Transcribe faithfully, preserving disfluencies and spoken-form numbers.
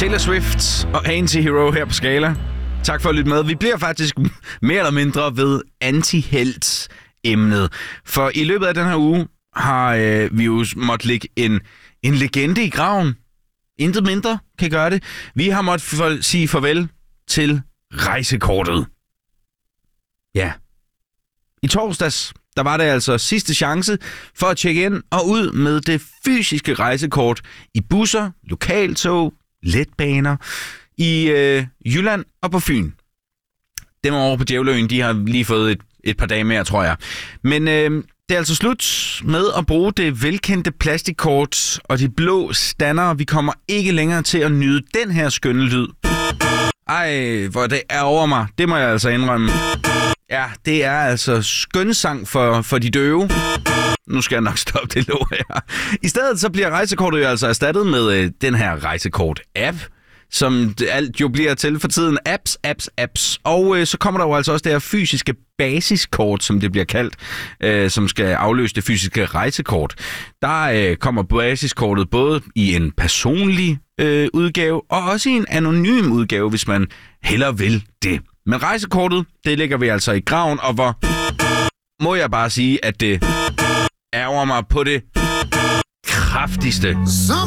Taylor Swift og Anti-Hero her på Skala. Tak for at lytte med. Vi bliver faktisk mere eller mindre ved anti-helt-emnet. For i løbet af den her uge har øh, vi jo måttet lægge en, en legende i graven. Intet mindre kan gøre det. Vi har måttet for, sige farvel til rejsekortet. Ja. I torsdags, der var det altså sidste chance for at tjekke ind og ud med det fysiske rejsekort i busser, lokaltog, letbaner, i øh, Jylland og på Fyn. Dem over på Djævleøen, de har lige fået et, et par dage mere, tror jeg. Men øh, det er altså slut med at bruge det velkendte plastikkort og de blå stander. Vi kommer ikke længere til at nyde den her skønne lyd. Ej, hvor det er over mig. Det må jeg altså indrømme. Ja, det er altså skønsang for, for de døve. Nu skal jeg nok stoppe det lå her. I stedet så bliver rejsekortet jo altså erstattet med øh, den her rejsekort-app, som alt jo bliver til for tiden. Apps, apps, apps. Og øh, så kommer der jo altså også det her fysiske basiskort, som det bliver kaldt, øh, som skal afløse det fysiske rejsekort. Der øh, kommer basiskortet både i en personlig øh, udgave, og også i en anonym udgave, hvis man hellere vil det. Men rejsekortet, det ligger vi altså i graven, og hvor må jeg bare sige, at det ærger mig på det kraftigste.